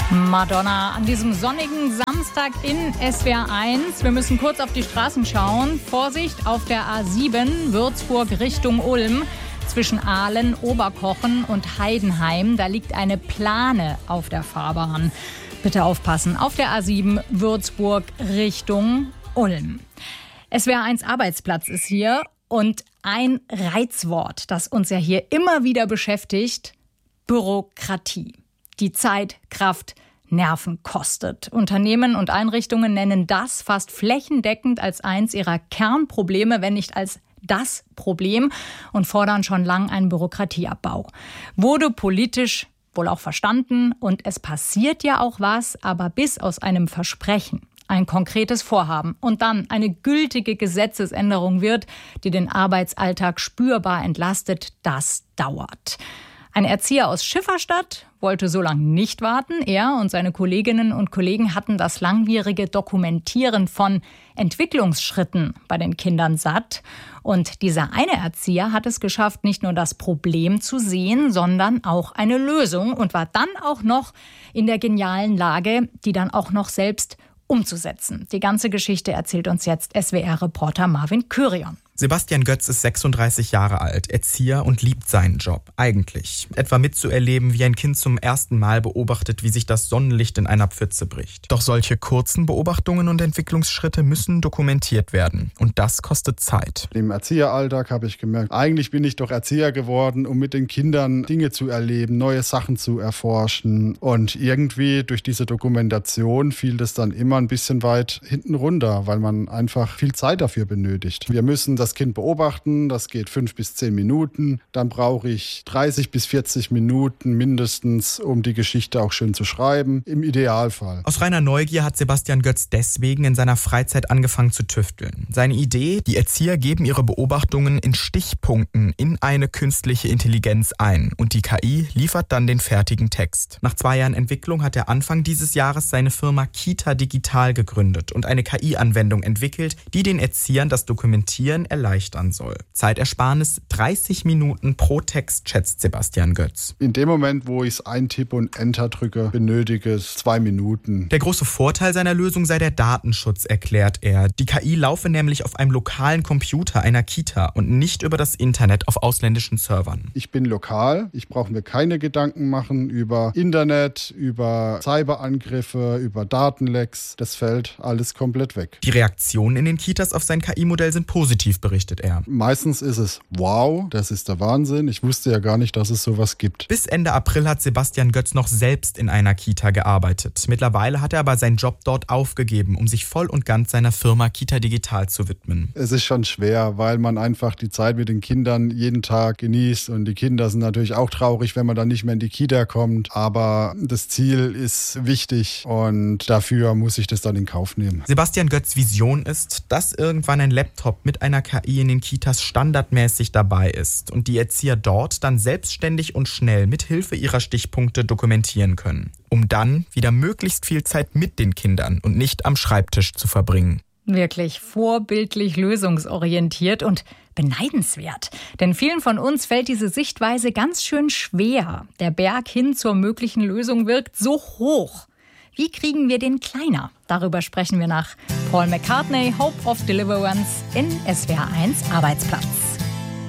Madonna an diesem sonnigen Samstag in SWR 1. Wir müssen kurz auf die Straßen schauen. Vorsicht auf der A7 Würzburg Richtung Ulm. Zwischen Aalen, Oberkochen und Heidenheim. Da liegt eine Plane auf der Fahrbahn. Bitte aufpassen. Auf der A7 Würzburg Richtung Ulm. SWR 1 Arbeitsplatz ist hier. Und ein Reizwort, das uns ja hier immer wieder beschäftigt: Bürokratie. Die Zeit, Kraft, Nerven kostet. Unternehmen und Einrichtungen nennen das fast flächendeckend als eins ihrer Kernprobleme, wenn nicht als das Problem, und fordern schon lang einen Bürokratieabbau. Wurde politisch wohl auch verstanden und es passiert ja auch was, aber bis aus einem Versprechen ein konkretes Vorhaben und dann eine gültige Gesetzesänderung wird, die den Arbeitsalltag spürbar entlastet, das dauert. Ein Erzieher aus Schifferstadt wollte so lange nicht warten. Er und seine Kolleginnen und Kollegen hatten das langwierige Dokumentieren von Entwicklungsschritten bei den Kindern satt. Und dieser eine Erzieher hat es geschafft, nicht nur das Problem zu sehen, sondern auch eine Lösung und war dann auch noch in der genialen Lage, die dann auch noch selbst umzusetzen. Die ganze Geschichte erzählt uns jetzt SWR-Reporter Marvin Kyrion. Sebastian Götz ist 36 Jahre alt, Erzieher und liebt seinen Job. Eigentlich. Etwa mitzuerleben, wie ein Kind zum ersten Mal beobachtet, wie sich das Sonnenlicht in einer Pfütze bricht. Doch solche kurzen Beobachtungen und Entwicklungsschritte müssen dokumentiert werden. Und das kostet Zeit. Im Erzieheralltag habe ich gemerkt, eigentlich bin ich doch Erzieher geworden, um mit den Kindern Dinge zu erleben, neue Sachen zu erforschen. Und irgendwie durch diese Dokumentation fiel das dann immer ein bisschen weit hinten runter, weil man einfach viel Zeit dafür benötigt. Wir müssen das Kind beobachten, das geht 5 bis 10 Minuten. Dann brauche ich 30 bis 40 Minuten mindestens, um die Geschichte auch schön zu schreiben, im Idealfall. Aus reiner Neugier hat Sebastian Götz deswegen in seiner Freizeit angefangen zu tüfteln. Seine Idee: die Erzieher geben ihre Beobachtungen in Stichpunkten in eine künstliche Intelligenz ein und die KI liefert dann den fertigen Text. Nach 2 Jahren Entwicklung hat er Anfang dieses Jahres seine Firma Kita Digital gegründet und eine KI-Anwendung entwickelt, die den Erziehern das Dokumentieren erleichtern soll. Zeitersparnis 30 Minuten pro Text, schätzt Sebastian Götz. In dem Moment, wo ich es eintippe und Enter drücke, benötige es 2 Minuten. Der große Vorteil seiner Lösung sei der Datenschutz, erklärt er. Die KI laufe nämlich auf einem lokalen Computer einer Kita und nicht über das Internet auf ausländischen Servern. Ich bin lokal, ich brauche mir keine Gedanken machen über Internet, über Cyberangriffe, über Datenlecks. Das fällt alles komplett weg. Die Reaktionen in den Kitas auf sein KI-Modell sind positiv, berichtet er. Meistens ist es: wow, das ist der Wahnsinn. Ich wusste ja gar nicht, dass es sowas gibt. Bis Ende April hat Sebastian Götz noch selbst in einer Kita gearbeitet. Mittlerweile hat er aber seinen Job dort aufgegeben, um sich voll und ganz seiner Firma Kita Digital zu widmen. Es ist schon schwer, weil man einfach die Zeit mit den Kindern jeden Tag genießt und die Kinder sind natürlich auch traurig, wenn man dann nicht mehr in die Kita kommt. Aber das Ziel ist wichtig und dafür muss ich das dann in Kauf nehmen. Sebastian Götz' Vision ist, dass irgendwann ein Laptop mit einer KI in den Kitas standardmäßig dabei ist und die Erzieher dort dann selbstständig und schnell mit Hilfe ihrer Stichpunkte dokumentieren können, um dann wieder möglichst viel Zeit mit den Kindern und nicht am Schreibtisch zu verbringen. Wirklich vorbildlich lösungsorientiert und beneidenswert. Denn vielen von uns fällt diese Sichtweise ganz schön schwer. Der Berg hin zur möglichen Lösung wirkt so hoch. Wie kriegen wir den kleiner? Darüber sprechen wir nach Paul McCartney, Hope of Deliverance in SWR 1 Arbeitsplatz.